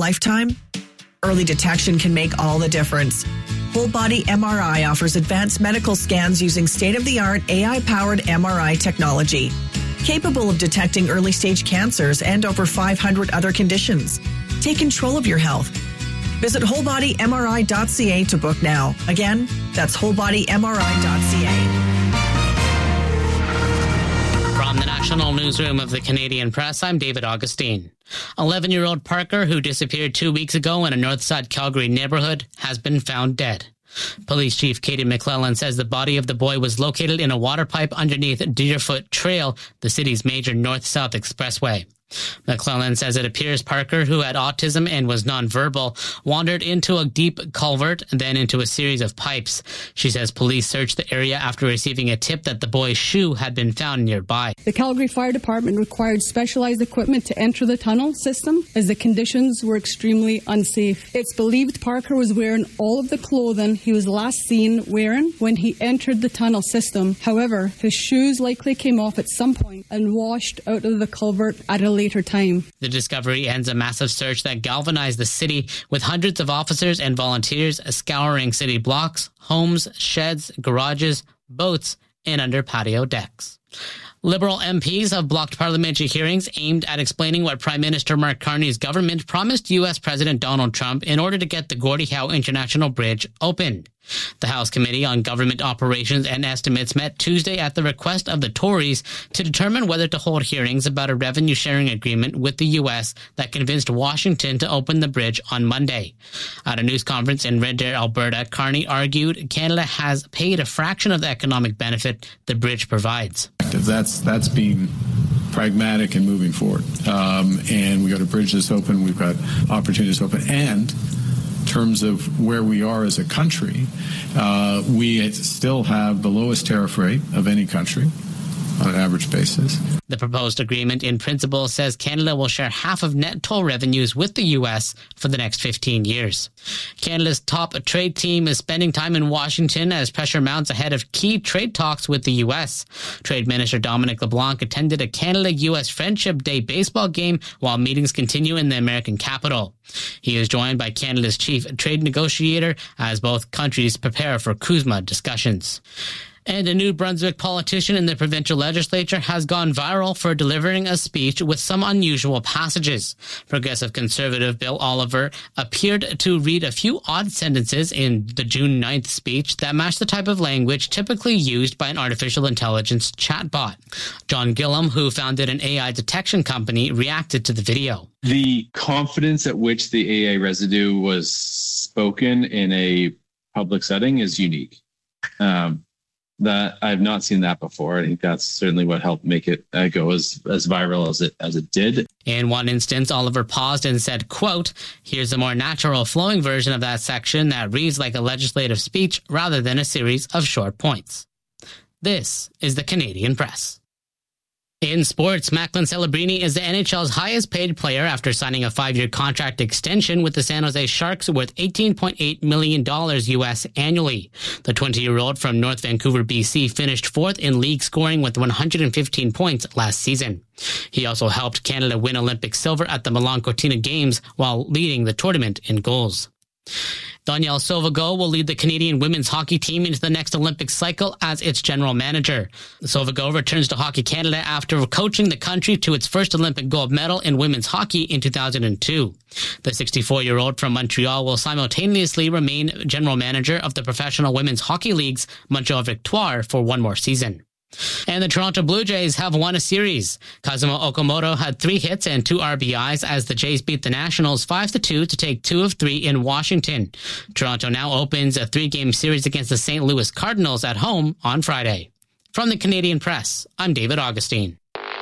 lifetime? Early detection can make all the difference. Whole Body MRI offers advanced medical scans using state-of-the-art AI-powered MRI technology, capable of detecting early-stage cancers and over 500 other conditions. Take control of your health. Visit wholebodymri.ca to book now. Again, that's wholebodymri.ca. From the National Newsroom of the Canadian Press, I'm David Augustine. 11-year-old Parker, who disappeared 2 weeks ago in a Northside Calgary neighborhood, has been found dead. Police Chief Katie McClellan says the body of the boy was located in a water pipe underneath Deerfoot Trail, the city's major north-south expressway. McClellan says it appears Parker, who had autism and was nonverbal, wandered into a deep culvert and then into a series of pipes. She says police searched the area after receiving a tip that the boy's shoe had been found nearby. The Calgary Fire Department required specialized equipment to enter the tunnel system as the conditions were extremely unsafe. It's believed Parker was wearing all of the clothing he was last seen wearing when he entered the tunnel system. However, his shoes likely came off at some point and washed out of the culvert at a later time. The discovery ends a massive search that galvanized the city, with hundreds of officers and volunteers scouring city blocks, homes, sheds, garages, boats, and under patio decks. Liberal MPs have blocked parliamentary hearings aimed at explaining what Prime Minister Mark Carney's government promised U.S. President Donald Trump in order to get the Gordie Howe International Bridge opened. The House Committee on Government Operations and Estimates met Tuesday at the request of the Tories to determine whether to hold hearings about a revenue-sharing agreement with the U.S. that convinced Washington to open the bridge on Monday. At a news conference in Red Deer, Alberta, Carney argued Canada has paid a fraction of the economic benefit the bridge provides. That's being pragmatic and moving forward. And we've got a bridge that's open, we've got opportunities open, and in terms of where we are as a country, we still have the lowest tariff rate of any country on an average basis. The proposed agreement in principle says Canada will share half of net toll revenues with the U.S. for the next 15 years. Canada's top trade team is spending time in Washington as pressure mounts ahead of key trade talks with the U.S. Trade Minister Dominic LeBlanc attended a Canada-U.S. Friendship Day baseball game while meetings continue in the American capital. He is joined by Canada's chief trade negotiator as both countries prepare for CUSMA discussions. And a New Brunswick politician in the provincial legislature has gone viral for delivering a speech with some unusual passages. Progressive Conservative Bill Oliver appeared to read a few odd sentences in the June 9th speech that matched the type of language typically used by an artificial intelligence chatbot. John Gillum, who founded an AI detection company, reacted to the video. The confidence at which the AI residue was spoken in a public setting is unique. That I've not seen that before. I think that's certainly what helped make it go as viral as it did. In one instance, Oliver paused and said, quote, "Here's a more natural flowing version of that section that reads like a legislative speech rather than a series of short points." This is the Canadian Press. In sports, Macklin Celebrini is the NHL's highest paid player after signing a 5-year contract extension with the San Jose Sharks worth $18.8 million US annually. The 20-year-old from North Vancouver, BC finished 4th in league scoring with 115 points last season. He also helped Canada win Olympic silver at the Milan Cortina Games while leading the tournament in goals. Danielle Sauvageau will lead the Canadian women's hockey team into the next Olympic cycle as its general manager. Sauvageau returns to Hockey Canada after coaching the country to its first Olympic gold medal in women's hockey in 2002. The 64-year-old from Montreal will simultaneously remain general manager of the Professional Women's Hockey League's Montreal Victoire for one more season. And the Toronto Blue Jays have won a series. Kazumo Okamoto had 3 hits and 2 RBIs as the Jays beat the Nationals 5-2 to take 2 of 3 in Washington. Toronto now opens a 3-game series against the St. Louis Cardinals at home on Friday. From the Canadian Press, I'm David Augustine.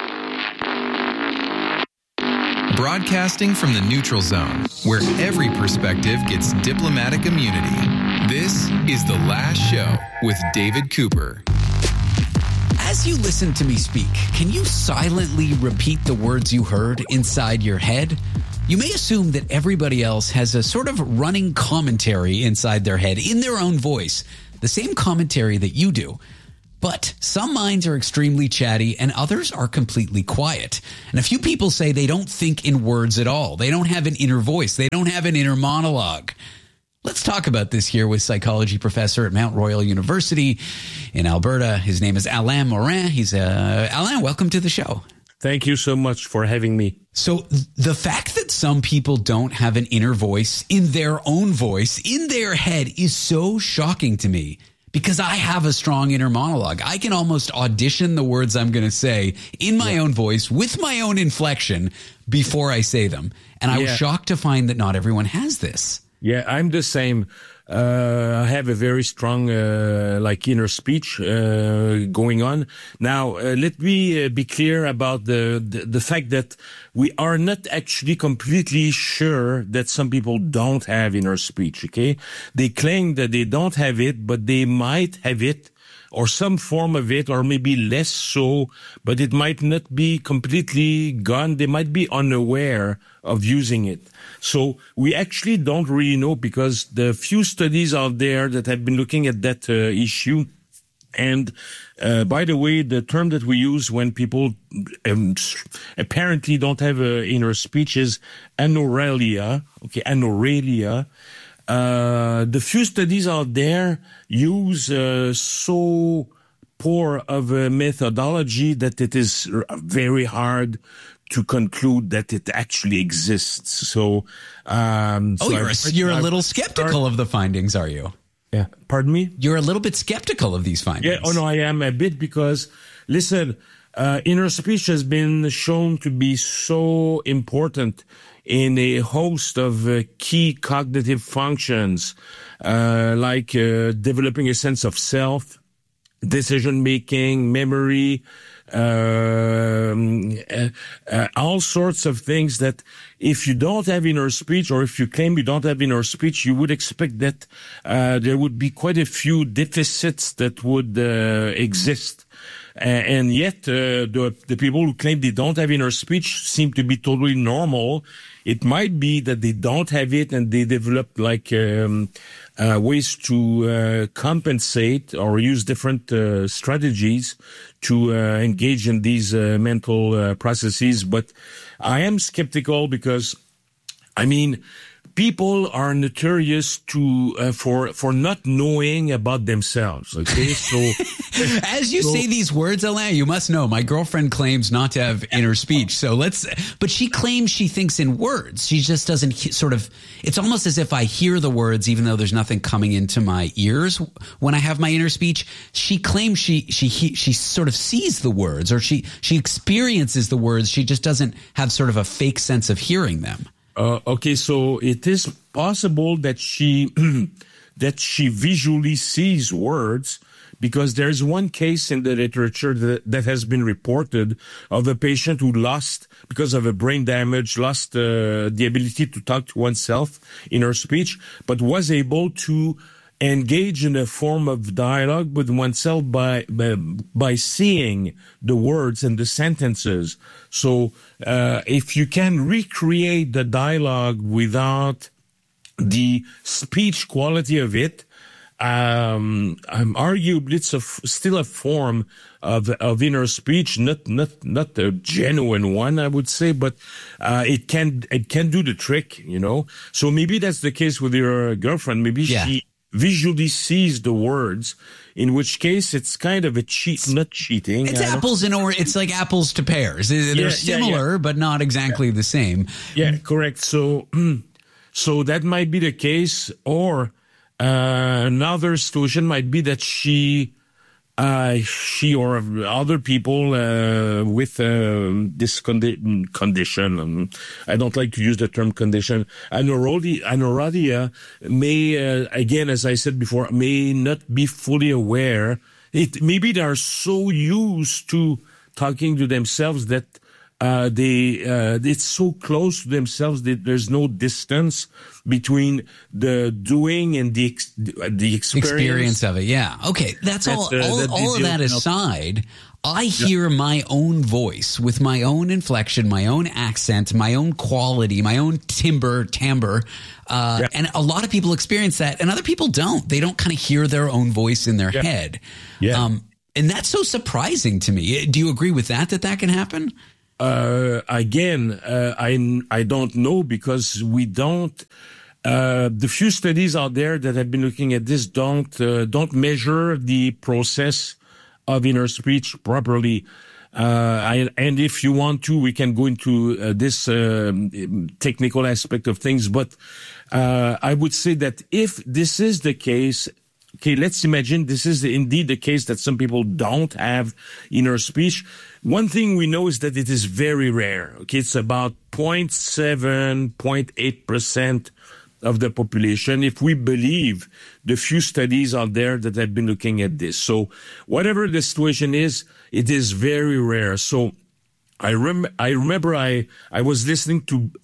Broadcasting from the neutral zone, where every perspective gets diplomatic immunity. This is The Last Show with David Cooper. As you listen to me speak, can you silently repeat the words you heard inside your head? You may assume that everybody else has a sort of running commentary inside their head in their own voice, the same commentary that you do. But some minds are extremely chatty and others are completely quiet. And a few people say they don't think in words at all. They don't have an inner voice. They don't have an inner monologue. Let's talk about this here with psychology professor at Mount Royal University in Alberta. His name is Alain Morin. Alain, welcome to the show. Thank you so much for having me. So the fact that some people don't have an inner voice, in their own voice, in their head is so shocking to me because I have a strong inner monologue. I can almost audition the words I'm going to say in my own voice with my own inflection before I say them. And I was shocked to find that not everyone has this. Yeah, I'm the same. I have a very strong, inner speech, going on. Now, let me be clear about the fact that we are not actually completely sure that some people don't have inner speech, okay? They claim that they don't have it, but they might have it, or some form of it, or maybe less so, but it might not be completely gone. They might be unaware of using it. So we actually don't really know because the few studies out there that have been looking at that issue. And by the way, the term that we use when people apparently don't have inner speech is anoralia. Okay, anoralia. The few studies out there use so poor of a methodology that it is very hard to conclude that it actually exists. So, you're a little skeptical of the findings, are you? Yeah. Pardon me? You're a little bit skeptical of these findings. Yeah. Oh no, I am a bit because, listen, inner speech has been shown to be so important in a host of key cognitive functions, like developing a sense of self, decision-making, memory, all sorts of things that if you don't have inner speech, or if you claim you don't have inner speech, you would expect that there would be quite a few deficits that would exist. And yet, the people who claim they don't have inner speech seem to be totally normal. It might be that they don't have it and they develop ways to compensate or use different strategies to engage in these mental processes. But I am skeptical because, people are notorious for not knowing about themselves. Okay, so as you say these words, Alain, you must know my girlfriend claims not to have inner speech. But she claims she thinks in words. She just doesn't it's almost as if I hear the words, even though there's nothing coming into my ears when I have my inner speech. She claims she sort of sees the words, or she experiences the words. She just doesn't have sort of a fake sense of hearing them. Okay, so it is possible that she visually sees words, because there's one case in the literature that has been reported of a patient who because of a brain damage, lost the ability to talk to oneself, inner speech, but was able to engage in a form of dialogue with oneself by seeing the words and the sentences. So if you can recreate the dialogue without the speech quality of it, arguably it's still a form of inner speech, not a genuine one, I would say, but it can do the trick, So maybe that's the case with your girlfriend. Maybe she visually sees the words, in which case it's kind of not cheating. It's apples it's like apples to pears. They're similar, but not exactly the same. Yeah, correct. So that might be the case, or another solution might be that she or other people with this condition, I don't like to use the term condition, anoralia may, again, as I said before, may not be fully aware. Maybe they are so used to talking to themselves that it's so close to themselves that there's no distance between the doing and the experience of it. Yeah. Okay. That's all of that aside, I hear my own voice with my own inflection, my own accent, my own quality, my own timbre. And a lot of people experience that and other people don't. They don't kind of hear their own voice in their head. Yeah. And that's so surprising to me. Do you agree with that can happen? Again, I don't know, because we don't. The few studies out there that have been looking at this don't measure the process of inner speech properly. And if you want to, we can go into this technical aspect of things. But I would say that if this is the case, okay, let's imagine this is indeed the case that some people don't have inner speech. One thing we know is that it is very rare. Okay, it's about 0.7, 0.8% of the population, if we believe the few studies out there that have been looking at this. So whatever the situation is, it is very rare. So I remember I was listening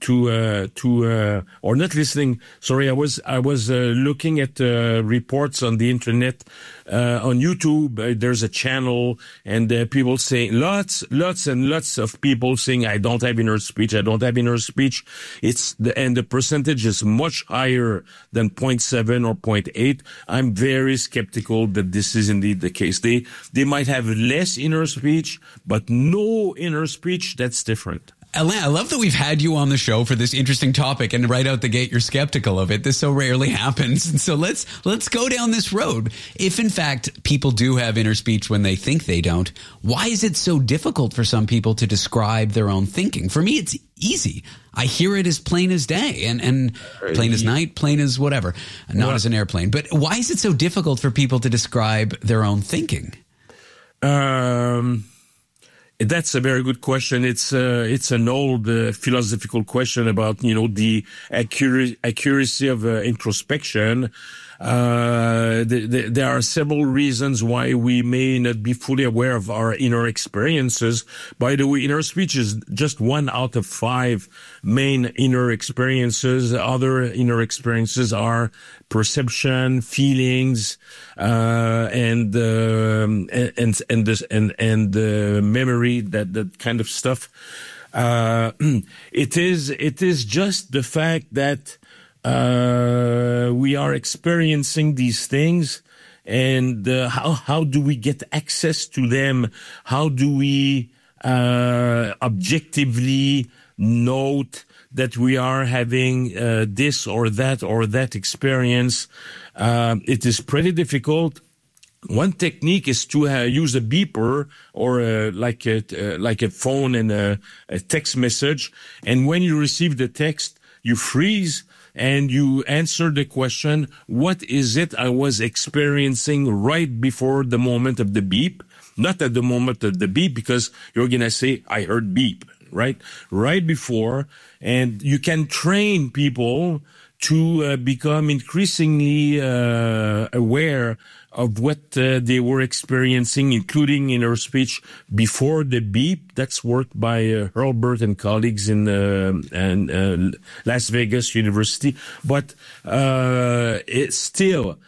or not listening. Sorry, I was looking at reports on the internet, on YouTube. There's a channel, and people say lots and lots of people saying, I don't have inner speech. I don't have inner speech. And the percentage is much higher than 0.7 or 0.8. I'm very skeptical that this is indeed the case. They might have less inner speech, but no inner speech. That's different. Alain, I love that we've had you on the show for this interesting topic, and right out the gate, you're skeptical of it. This so rarely happens. And so let's go down this road. If in fact people do have inner speech when they think they don't, why is it so difficult for some people to describe their own thinking? For me, it's easy. I hear it as plain as day and plain as night, plain as whatever, not as an airplane. But why is it so difficult for people to describe their own thinking? That's a very good question. It's an old philosophical question about, the accuracy of introspection. There are several reasons why we may not be fully aware of our inner experiences. By the way, inner speech is just 1 out of 5 main inner experiences. Other inner experiences are perception, feelings, and memory, that kind of stuff. It is just the fact that we are experiencing these things, and how do we get access to them? How do we objectively note that we are having this or that experience? It is pretty difficult. One technique is to use a beeper or like a phone and a text message, and when you receive the text, you freeze and you answer the question, what is it I was experiencing right before the moment of the beep? Not at the moment of the beep, because you're going to say, I heard beep, right? Right before. And you can train people to become increasingly aware of what they were experiencing, including inner speech, before the beep. That's worked by Hurlburt and colleagues in Las Vegas University. But it's still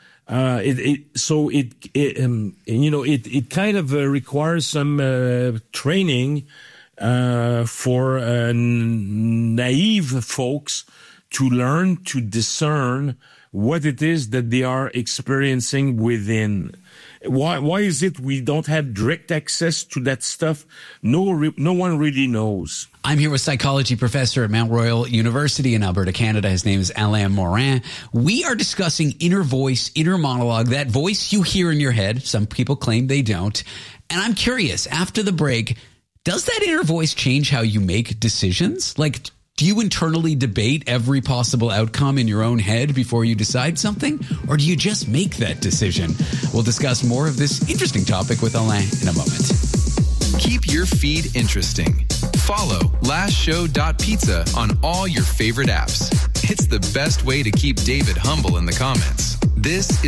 it kind of requires some training for naive folks to learn to discern what it is that they are experiencing within. Why is it we don't have direct access to that stuff? No one really knows. I'm here with psychology professor at Mount Royal University in Alberta, Canada. His name is Alain Morin. We are discussing inner voice, inner monologue, that voice you hear in your head. Some people claim they don't. And I'm curious, after the break, does that inner voice change how you make decisions? Like, do you internally debate every possible outcome in your own head before you decide something? Or do you just make that decision? We'll discuss more of this interesting topic with Alain in a moment. Keep your feed interesting. Follow lastshow.pizza on all your favorite apps. It's the best way to keep David humble in the comments. This is